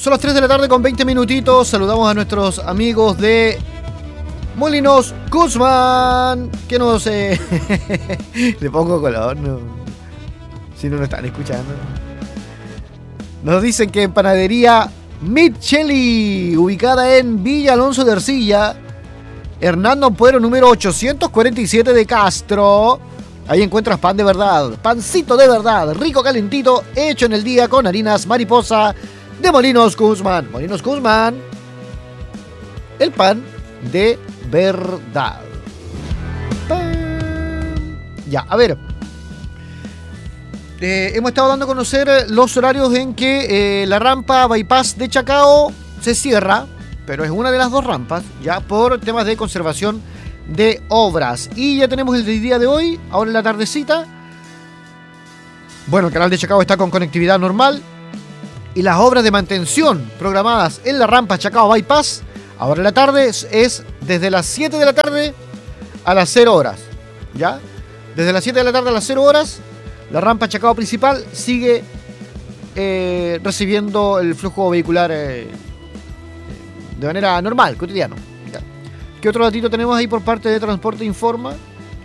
Son las 3 de la tarde con 20 minutitos. Saludamos a nuestros amigos de Molinos Guzmán, que nos... Le pongo color, no. Si no lo están escuchando. Nos dicen que en panadería Micheli, ubicada en Villa Alonso de Ercilla, Hernando Ampuero número 847 de Castro. Ahí encuentras pan de verdad, pancito de verdad, rico calentito, hecho en el día con harinas mariposa de Molinos Guzmán. Molinos Guzmán, el pan de verdad. Ya, a ver. Hemos estado dando a conocer los horarios en que la rampa Bypass de Chacao se cierra, pero es una de las dos rampas, ya por temas de conservación de obras. Y ya tenemos el día de hoy, ahora en la tardecita. Bueno, el canal de Chacao está con conectividad normal. Y las obras de mantención programadas en la rampa Chacao Bypass, ahora en la tarde, es desde las 7 de la tarde a las 0 horas. ¿Ya? Desde las 7 de la tarde a las 0 horas, la rampa Chacao principal sigue recibiendo el flujo vehicular de manera normal, cotidiano. ¿Qué otro datito tenemos ahí por parte de Transporte Informa?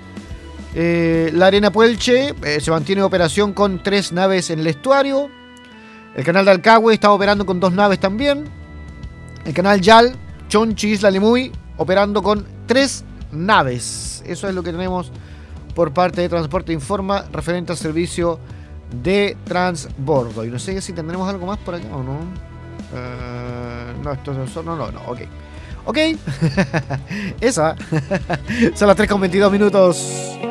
La Arena Puelche se mantiene en operación con 3 naves en el estuario. El canal de Alcagüe está operando con 2 naves también. El canal Yal, Chonchi, Isla Lemuy, operando con 3 naves. Eso es lo que tenemos por parte de Transporte Informa referente al servicio de transbordo. Y no sé si tendremos algo más por acá o no. No, esto no, ok. Ok. Esa. Son las 3 con 22 minutos.